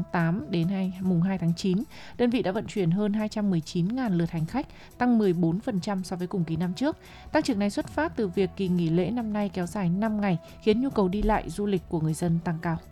tháng 8 đến mùng 2 tháng 9, đơn vị đã vận chuyển hơn 219.000 lượt hành khách, tăng 14% so với cùng kỳ năm trước. Tăng trưởng này xuất phát từ việc kỳ nghỉ lễ năm nay kéo dài 5 ngày, khiến nhu cầu đi lại du lịch của người dân tăng cao.